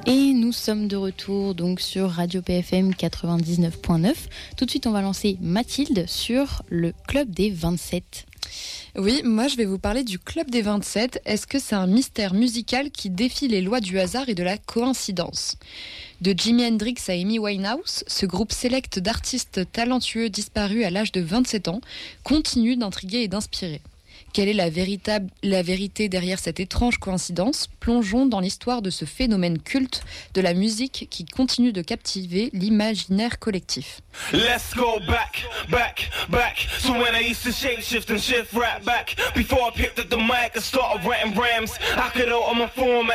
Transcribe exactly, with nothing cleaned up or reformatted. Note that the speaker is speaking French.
Et nous sommes de retour donc sur Radio P F M quatre-vingt-dix-neuf point neuf. Tout de suite, on va lancer Mathilde sur le Club des vingt-sept. Oui, moi je vais vous parler du Club des vingt-sept. Est-ce que c'est un mystère musical qui défie les lois du hasard et de la coïncidence ? De Jimi Hendrix à Amy Winehouse, ce groupe sélect d'artistes talentueux disparus à l'âge de vingt-sept ans continue d'intriguer et d'inspirer. Quelle est la, véritable, la vérité derrière cette étrange coïncidence ? Plongeons dans l'histoire de ce phénomène culte de la musique qui continue de captiver l'imaginaire collectif. Let's go back, back, back. So when I used to shape shift and shift right back. Before I picked up the mic and started writing rhymes, I could alter my format